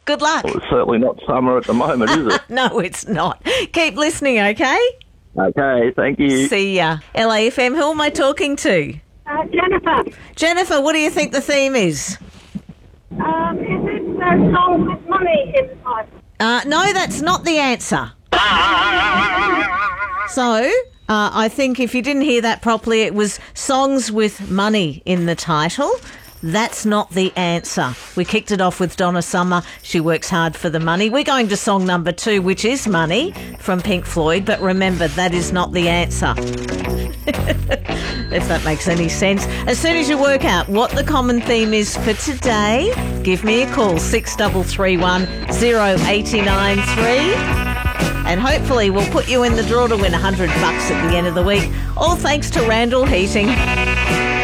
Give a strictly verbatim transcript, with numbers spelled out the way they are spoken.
Good luck. Well, it's certainly not summer at the moment, is it? No, it's not. Keep listening, okay? Okay, thank you. See ya. L A F M, who am I talking to? Uh, Jennifer, Jennifer, what do you think the theme is? um, is it a song with money in the title? Uh, no, that's not the answer. So, uh, I think if you didn't hear that properly, it was songs with money in the title. That's not the answer. We kicked it off with Donna Summer. She works hard for the money. We're going to song number two, which is Money from Pink Floyd. But remember, that is not the answer. If that makes any sense. As soon as you work out what the common theme is for today, give me a call, six three three one, zero eight nine three. And hopefully we'll put you in the draw to win one hundred bucks at the end of the week. All thanks to Randall Heating.